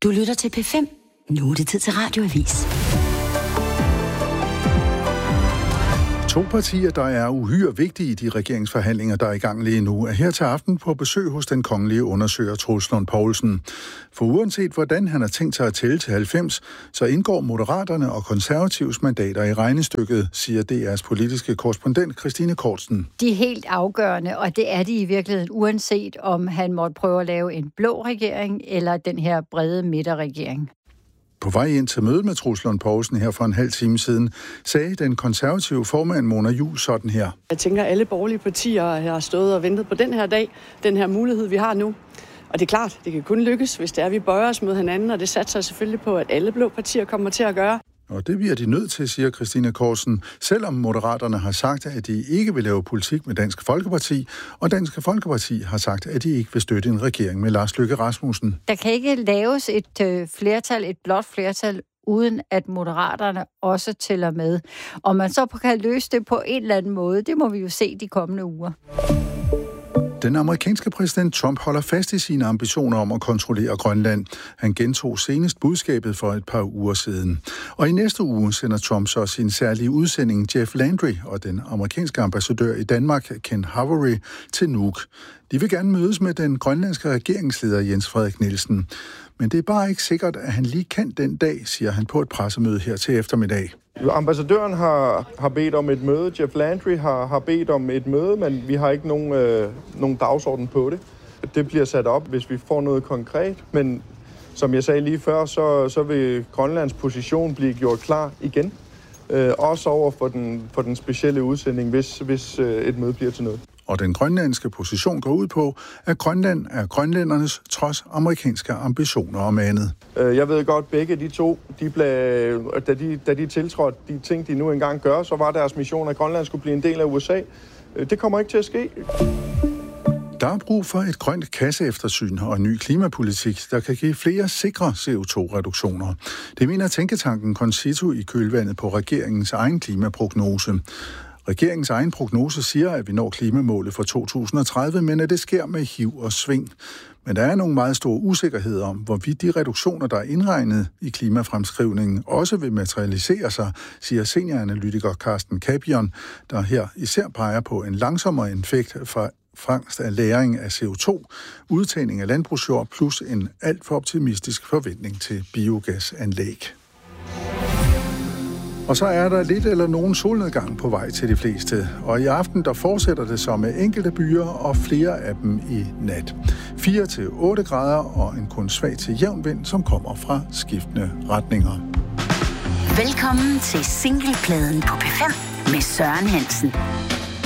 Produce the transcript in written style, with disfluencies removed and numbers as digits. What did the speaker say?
Du lytter til P5. Nu er det tid til Radioavis. To partier, der er uhyre vigtige i de regeringsforhandlinger, der er i gang lige nu, er her til aften på besøg hos den kongelige undersøger Troels Lund Poulsen. For uanset hvordan han har tænkt sig at tælle til 90, så indgår Moderaterne og Konservatives mandater i regnestykket, siger DR's politiske korrespondent Christine Kortsen. De er helt afgørende, og det er de i virkeligheden, uanset om han måtte prøve at lave en blå regering eller den her brede midterregering. På vej ind til mødet med Troels Lund Poulsen her for en halv time siden, sagde den konservative formand Mona Juul sådan her. Jeg tænker, at alle borgerlige partier har stået og ventet på den her dag, den her mulighed, vi har nu. Og det er klart, det kan kun lykkes, hvis det er, vi bøjer os mod hinanden, og det satser selvfølgelig på, at alle blå partier kommer til at gøre. Og det bliver de nødt til, siger Christine Korsen, selvom Moderaterne har sagt, at de ikke vil lave politik med Dansk Folkeparti, og Dansk Folkeparti har sagt, at de ikke vil støtte en regering med Lars Løkke Rasmussen. Der kan ikke laves et flertal, et blot flertal, uden at Moderaterne også tæller med. Og man så kan løse det på en eller anden måde, det må vi jo se de kommende uger. Den amerikanske præsident Trump holder fast i sine ambitioner om at kontrollere Grønland. Han gentog senest budskabet for et par uger siden. Og i næste uge sender Trump så sin særlige udsending Jeff Landry og den amerikanske ambassadør i Danmark, Ken Havery, til Nuuk. De vil gerne mødes med den grønlandske regeringsleder Jens Frederik Nielsen. Men det er bare ikke sikkert, at han lige kan den dag, siger han på et pressemøde her til eftermiddag. Ambassadøren har bedt om et møde, Jeff Landry har bedt om et møde, men vi har ikke nogen dagsorden på det. Det bliver sat op, hvis vi får noget konkret, men som jeg sagde lige før, så vil Grønlands position blive gjort klar igen. Også over for den specielle udsending, hvis et møde bliver til noget. Og den grønlandske position går ud på, at Grønland er grønlændernes trods amerikanske ambitioner om andet. Jeg ved godt, begge de to, da de tiltrådte de ting, de nu engang gør, så var deres mission, at Grønland skulle blive en del af USA. Det kommer ikke til at ske. Der er brug for et grønt kasseeftersyn og en ny klimapolitik, der kan give flere sikre CO2-reduktioner. Det mener tænketanken Concito i kølvandet på regeringens egen klimaprognose. Regeringens egen prognose siger, at vi når klimamålet for 2030, men at det sker med hiv og sving. Men der er nogle meget store usikkerheder om, hvorvidt de reduktioner, der er indregnet i klimafremskrivningen, også vil materialisere sig, siger senioranalytiker Carsten Capion, der her især peger på en langsommere effekt fra fangst af lagring af CO2, udtagning af landbrugsjord plus en alt for optimistisk forventning til biogasanlæg. Og så er der lidt eller nogen solnedgang på vej til de fleste. Og i aften der fortsætter det så med enkelte byer og flere af dem i nat. 4-8 grader og en kun svag til jævn vind, som kommer fra skiftende retninger. Velkommen til singlepladen på P5 med Søren Hansen.